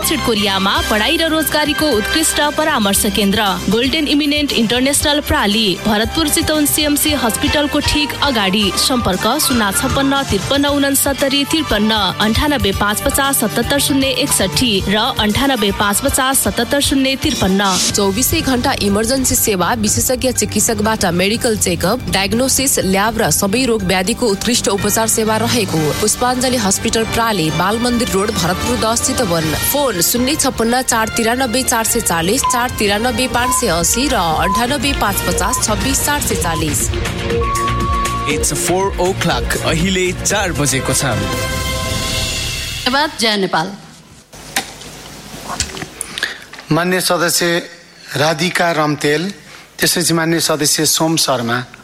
दक्षिण कोरियामा पढाइ र रोजगारीको उत्कृष्ट परामर्श केन्द्र golden eminent international प्राली Bharatpur Chitwan CMC हस्पिटलको ठीक अगाडि सम्पर्क 0569353 9855770061 र 9855770053। 24 घण्टा इमर्जेन्सी सेवा, विशेषज्ञ चिकित्सकबाट मेडिकल चेकअप, डायग्नोसिस, ल्याब र सबै रोग व्याधिको उत्कृष्ट उपचार सेवा रहेको पुष्पाञ्जली हस्पिटल प्राली, बाल मन्दिर रोड, भरतपुर 10 चितवन। फोन 056 493 440 493 580 र 98 550 26 440। It's 4 o'clock. अहिले 4 बजेको छ। धन्यवाद। जय नेपाल। मान्य सदस्य राधिका रम्तेल, त्यसपछि मान्य सदस्य सोम शर्मा।